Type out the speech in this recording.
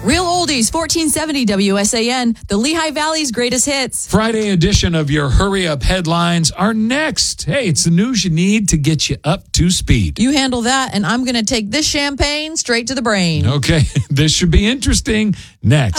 Real Oldies, 1470 WSAN, the Lehigh Valley's greatest hits. Friday edition of your Hurry Up headlines are next. Hey, it's the news you need to get you up to speed. You handle that, and I'm going to take this champagne straight to the brain. Okay, this should be interesting. Next.